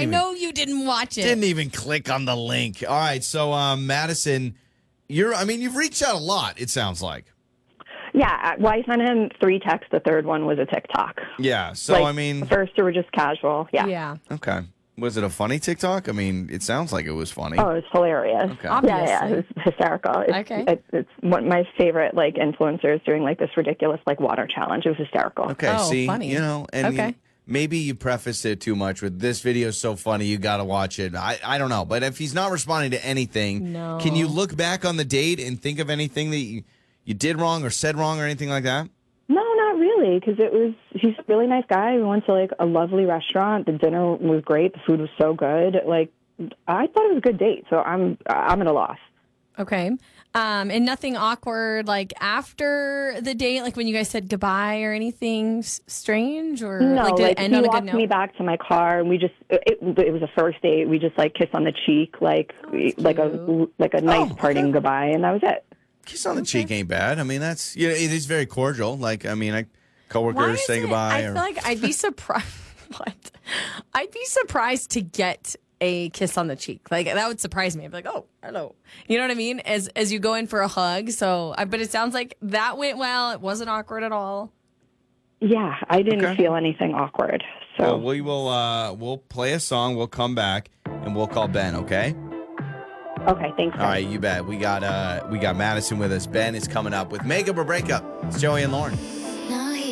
I even, know you didn't watch it. didn't even click on the link. All right, so Madison, you've reached out a lot, it sounds like. Yeah, well, I sent him 3 texts. The third one was a TikTok. Yeah, so the first 2 were just casual. Yeah. Yeah. Okay. Was it a funny TikTok? I mean, it sounds like it was funny. Oh, it was hilarious. Okay. Yeah, it was hysterical. It's one of my favorite influencers doing this ridiculous water challenge. It was hysterical. Okay, see, funny. and maybe you prefaced it too much with this video is so funny you got to watch it. I don't know, but if he's not responding to anything, can you look back on the date and think of anything that you did wrong or said wrong or anything like that? No, not really, because he's a really nice guy. We went to a lovely restaurant. The dinner was great. The food was so good. I thought it was a good date, so I'm at a loss. Okay. And nothing awkward after the date, when you guys said goodbye or anything strange, or no, did it end on a good walked note? me back to my car, and we just it was a first date. We just kissed on the cheek, like a nice parting goodbye, and that was it. Kiss on the cheek ain't bad. I mean, it is very cordial. Coworkers say goodbye. I feel like I'd be surprised. What? I'd be surprised to get a kiss on the cheek. That would surprise me. I'd be like, oh, hello. You know what I mean? As you go in for a hug. So, but it sounds like that went well. It wasn't awkward at all. Yeah, I didn't feel anything awkward. So we'll play a song. We'll come back and we'll call Ben. Okay. Okay, thanks. All right, you bet. We got Madison with us. Ben is coming up with Makeup or Breakup. It's Joey and Lauren.